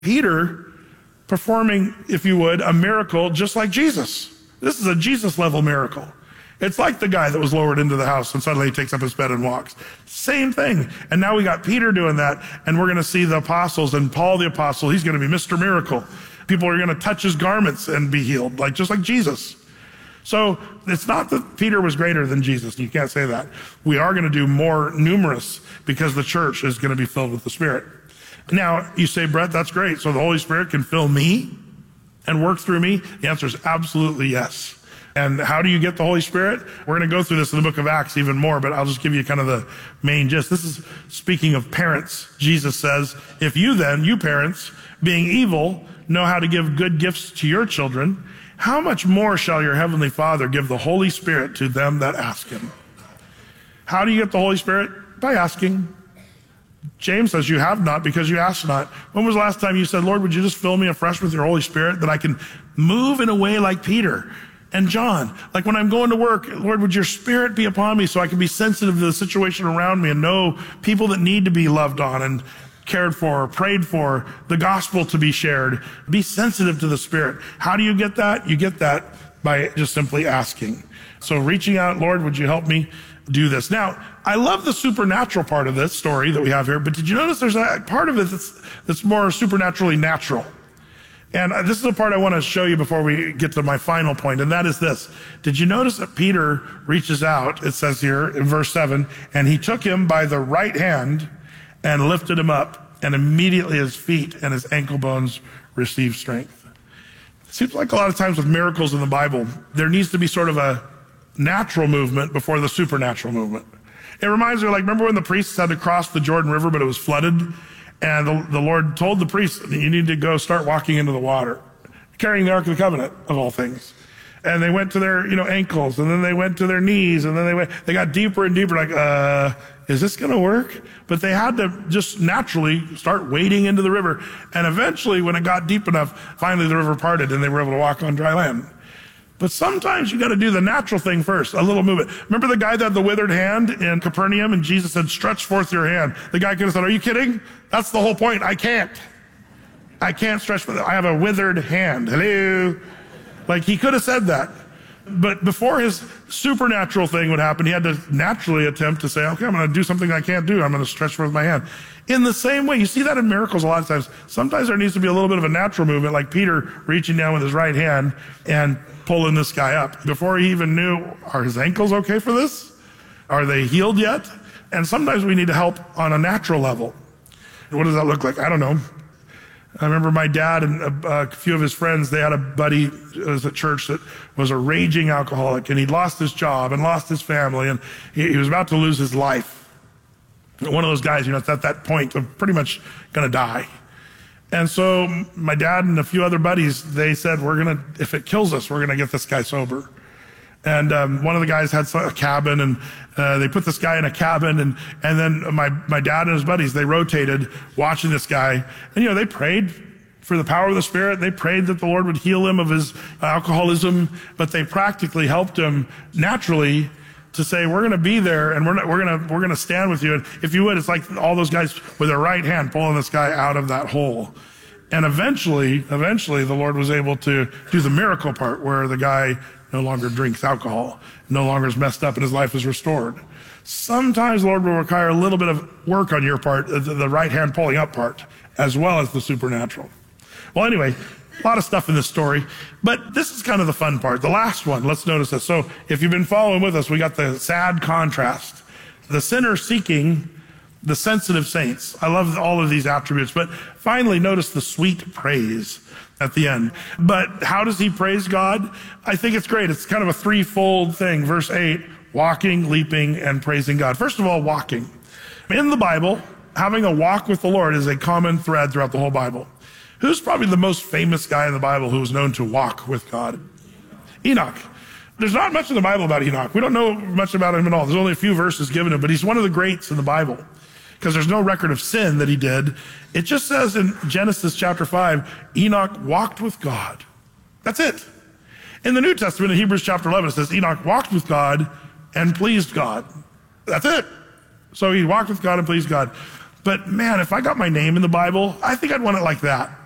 Peter performing, if you would, a miracle just like Jesus. This is a Jesus-level miracle. It's like the guy that was lowered into the house and suddenly he takes up his bed and walks. Same thing. And now we got Peter doing that, and we're going to see the apostles, and Paul the apostle, he's going to be Mr. Miracle. People are going to touch his garments and be healed, just like Jesus. So it's not that Peter was greater than Jesus. You can't say that. We are going to do more numerous because the church is going to be filled with the Spirit. Now, you say, Brett, that's great. So the Holy Spirit can fill me and work through me? The answer is absolutely yes. And how do you get the Holy Spirit? We're going to go through this in the book of Acts even more, but I'll just give you kind of the main gist. This is speaking of parents. Jesus says, if you then, you parents, being evil, know how to give good gifts to your children, how much more shall your heavenly Father give the Holy Spirit to them that ask him? How do you get the Holy Spirit? By asking. James says you have not because you ask not. When was the last time you said, Lord, would you just fill me afresh with your Holy Spirit that I can move in a way like Peter and John? Like when I'm going to work, Lord, would your Spirit be upon me so I can be sensitive to the situation around me and know people that need to be loved on and cared for, prayed for, the gospel to be shared. Be sensitive to the Spirit. How do you get that? You get that by just simply asking. So reaching out, Lord, would you help me do this? Now, I love the supernatural part of this story that we have here, but did you notice there's a part of it that's more supernaturally natural? And this is the part I want to show you before we get to my final point, and that is this. Did you notice that Peter reaches out, it says here in verse 7, and he took him by the right hand and lifted him up, and immediately his feet and his ankle bones received strength. It seems like a lot of times with miracles in the Bible, there needs to be sort of a natural movement before the supernatural movement. It reminds me, remember when the priests had to cross the Jordan River, but it was flooded? And the Lord told the priests, you need to go start walking into the water, carrying the Ark of the Covenant, of all things. And they went to their, ankles, and then they went to their knees, and then they got deeper and deeper, is this going to work? But they had to just naturally start wading into the river. And eventually, when it got deep enough, finally the river parted, and they were able to walk on dry land. But sometimes you got to do the natural thing first, a little movement. Remember the guy that had the withered hand in Capernaum, and Jesus said, stretch forth your hand. The guy could have said, are you kidding? That's the whole point. I can't stretch forth. I have a withered hand. Hello? He could have said that. But before his supernatural thing would happen, he had to naturally attempt to say, okay, I'm going to do something I can't do. I'm going to stretch forth my hand. In the same way, you see that in miracles a lot of times. Sometimes there needs to be a little bit of a natural movement, like Peter reaching down with his right hand and pulling this guy up. Before he even knew, are his ankles okay for this? Are they healed yet? And sometimes we need help on a natural level. What does that look like? I don't know. I remember my dad and a few of his friends, they had a buddy at church that was a raging alcoholic, and he'd lost his job and lost his family, and he was about to lose his life. One of those guys, it's at that point of pretty much going to die. And so my dad and a few other buddies, they said, if it kills us, we're going to get this guy sober. And one of the guys had a cabin, and they put this guy in a cabin, and then my dad and his buddies, they rotated watching this guy. And, they prayed for the power of the Spirit. They prayed that the Lord would heal him of his alcoholism, but they practically helped him naturally to say, we're going to be there, and we're going to stand with you. And if you would, it's like all those guys with their right hand pulling this guy out of that hole. And eventually, the Lord was able to do the miracle part where the guy no longer drinks alcohol, no longer is messed up, and his life is restored. Sometimes the Lord will require a little bit of work on your part, the right hand pulling up part, as well as the supernatural. Well, anyway, a lot of stuff in this story, but this is kind of the fun part. The last one, let's notice this. So if you've been following with us, we got the sad contrast. The sinner seeking the sensitive saints. I love all of these attributes, but finally notice the sweet praise at the end. But how does he praise God? I think it's great. It's kind of a threefold thing. Verse 8, walking, leaping, and praising God. First of all, walking. In the Bible, having a walk with the Lord is a common thread throughout the whole Bible. Who's probably the most famous guy in the Bible who was known to walk with God? Enoch. There's not much in the Bible about Enoch. We don't know much about him at all. There's only a few verses given him, but he's one of the greats in the Bible because there's no record of sin that he did. It just says in Genesis chapter 5, Enoch walked with God. That's it. In the New Testament, in Hebrews chapter 11, it says Enoch walked with God and pleased God. That's it. So he walked with God and pleased God. But man, if I got my name in the Bible, I think I'd want it like that.